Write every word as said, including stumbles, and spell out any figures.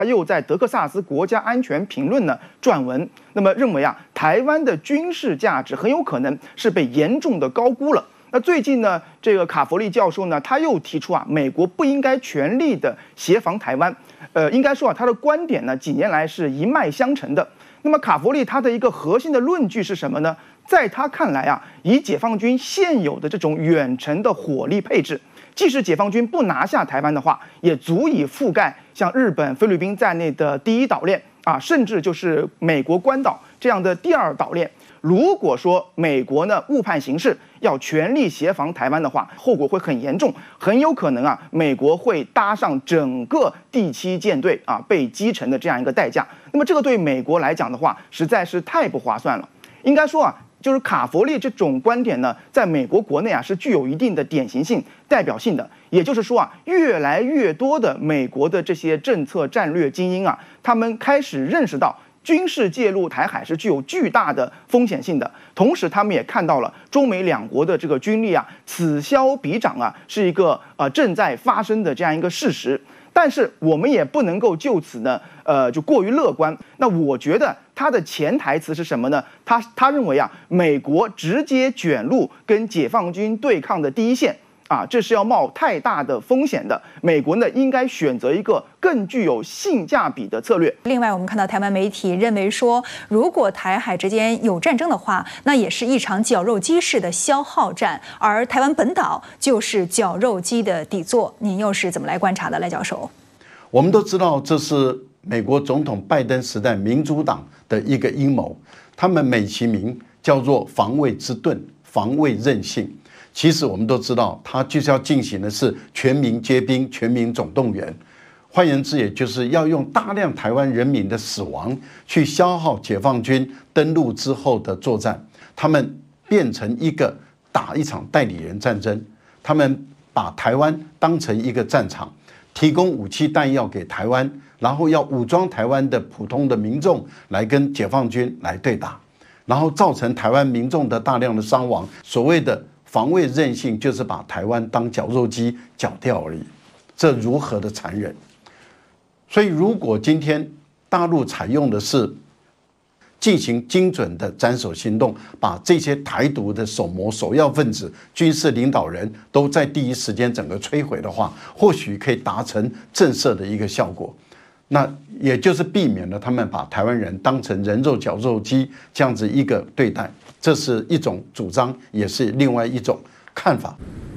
他又在德克萨斯国家安全评论呢撰文，那么认为啊，台湾的军事价值很有可能是被严重的高估了。那最近呢，这个卡佛利教授呢，他又提出啊，美国不应该全力的协防台湾。呃，应该说啊，他的观点呢，几年来是一脉相承的。那么卡佛利他的一个核心的论据是什么呢？在他看来啊，以解放军现有的这种远程的火力配置，即使解放军不拿下台湾的话，也足以覆盖像日本、菲律宾在内的第一岛链啊，甚至就是美国关岛这样的第二岛链。如果说美国呢误判形势，要全力协防台湾的话，后果会很严重，很有可能啊，美国会搭上整个第七舰队啊被击沉的这样一个代价。那么这个对美国来讲的话，实在是太不划算了。应该说啊，就是卡佛利这种观点呢，在美国国内啊是具有一定的典型性、代表性的。也就是说啊，越来越多的美国的这些政策战略精英啊，他们开始认识到，军事介入台海是具有巨大的风险性的，同时他们也看到了中美两国的这个军力啊此消彼长啊，是一个呃正在发生的这样一个事实。但是我们也不能够就此呢，呃，就过于乐观。那我觉得他的潜台词是什么呢？他他认为啊，美国直接卷入跟解放军对抗的第一线。啊，这是要冒太大的风险的。美国呢，应该选择一个更具有性价比的策略。 另外，我们看到台湾媒体认为说，如果台海之间有战争的话，那也是一场绞肉机式的消耗战，而台湾本岛就是绞肉机的底座。您又是怎么来观察的，赖教授？ 我们都知道，这是美国总统拜登时代民主党的一个阴谋，他们美其名叫做防卫之盾、防卫韧性。其实我们都知道，它就是要进行的是全民皆兵、全民总动员。换言之，也就是要用大量台湾人民的死亡去消耗解放军登陆之后的作战。他们变成一个打一场代理人战争，他们把台湾当成一个战场，提供武器弹药给台湾，然后要武装台湾的普通的民众来跟解放军来对打，然后造成台湾民众的大量的伤亡。所谓的防卫韧性就是把台湾当绞肉机绞掉而已，这如何的残忍！所以，如果今天大陆采用的是进行精准的斩首行动，把这些台独的首谋、首要分子、军事领导人都在第一时间整个摧毁的话，或许可以达成震慑的一个效果。那也就是避免了他们把台湾人当成人肉绞肉机这样子一个对待。这是一种主张，也是另外一种看法。